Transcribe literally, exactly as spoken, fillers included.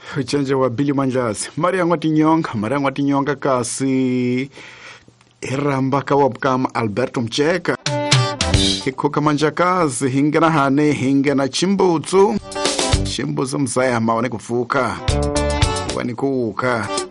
Uchanje wa Billy Manjazi Maria ngwati nyonga Maria ngwati nyonga kasi iramba kawabkama Alberto Mcheka Hikuka manjakazi hingena hane hingena chimbuzu Chimbuzu mzaya mawane kufuka Wani kuka